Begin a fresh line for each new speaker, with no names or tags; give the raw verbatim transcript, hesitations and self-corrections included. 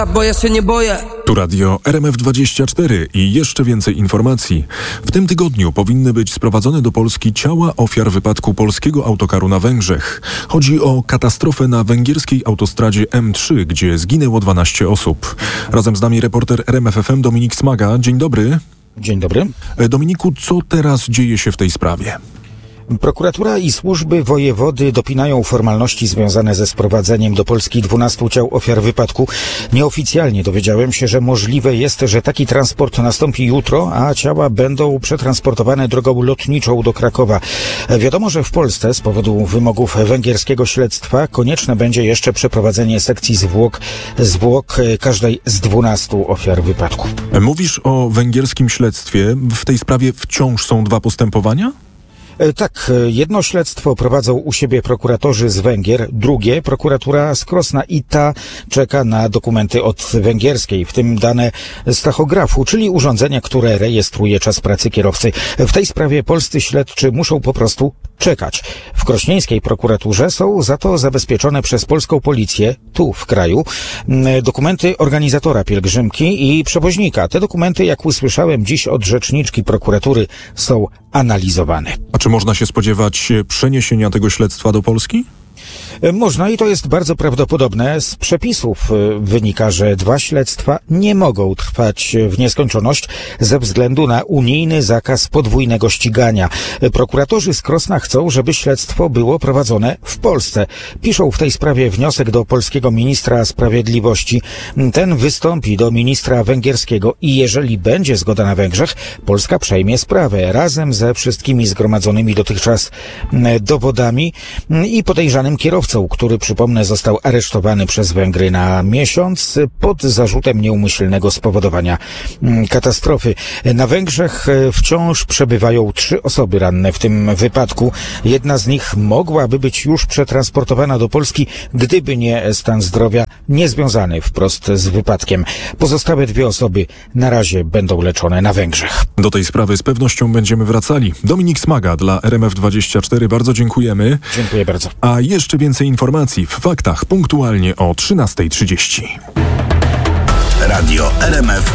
bo ja się nie boję.
Tu radio R M F dwadzieścia cztery i jeszcze więcej informacji. W tym tygodniu powinny być sprowadzone do Polski ciała ofiar wypadku polskiego autokaru na Węgrzech. Chodzi o katastrofę na węgierskiej autostradzie M trzy, gdzie zginęło dwanaście osób. Razem z nami reporter R M F F M Dominik Smaga. Dzień dobry.
Dzień dobry.
Dominiku, co teraz dzieje się w tej sprawie?
Prokuratura i służby wojewody dopinają formalności związane ze sprowadzeniem do Polski dwunastu ciał ofiar wypadku. Nieoficjalnie dowiedziałem się, że możliwe jest, że taki transport nastąpi jutro, a ciała będą przetransportowane drogą lotniczą do Krakowa. Wiadomo, że w Polsce z powodu wymogów węgierskiego śledztwa konieczne będzie jeszcze przeprowadzenie sekcji zwłok, zwłok każdej z dwunastu ofiar wypadku.
Mówisz o węgierskim śledztwie. W tej sprawie wciąż są dwa postępowania?
Tak, jedno śledztwo prowadzą u siebie prokuratorzy z Węgier, drugie prokuratura z Krosna i ta czeka na dokumenty od węgierskiej, w tym dane z tachografu, czyli urządzenia, które rejestruje czas pracy kierowcy. W tej sprawie polscy śledczy muszą po prostu czekać. W krośnieńskiej prokuraturze są za to zabezpieczone przez polską policję, tu w kraju, dokumenty organizatora pielgrzymki i przewoźnika. Te dokumenty, jak usłyszałem dziś od rzeczniczki prokuratury, są analizowane.
A czy można się spodziewać przeniesienia tego śledztwa do Polski?
Można i to jest bardzo prawdopodobne. Z przepisów wynika, że dwa śledztwa nie mogą trwać w nieskończoność ze względu na unijny zakaz podwójnego ścigania. Prokuratorzy z Krosna chcą, żeby śledztwo było prowadzone w Polsce. Piszą w tej sprawie wniosek do polskiego ministra sprawiedliwości. Ten wystąpi do ministra węgierskiego i jeżeli będzie zgoda na Węgrzech, Polska przejmie sprawę razem ze wszystkimi zgromadzonymi dotychczas dowodami i podejrzanym kierowcą, który, przypomnę, został aresztowany przez Węgry na miesiąc pod zarzutem nieumyślnego spowodowania katastrofy. Na Węgrzech wciąż przebywają trzy osoby ranne w tym wypadku. Jedna z nich mogłaby być już przetransportowana do Polski, gdyby nie stan zdrowia niezwiązany wprost z wypadkiem. Pozostałe dwie osoby na razie będą leczone na Węgrzech.
Do tej sprawy z pewnością będziemy wracali. Dominik Smaga dla R M F dwadzieścia cztery. Bardzo dziękujemy.
Dziękuję bardzo.
A jeszcze więcej informacji w faktach punktualnie o trzynasta trzydzieści.
Radio R M F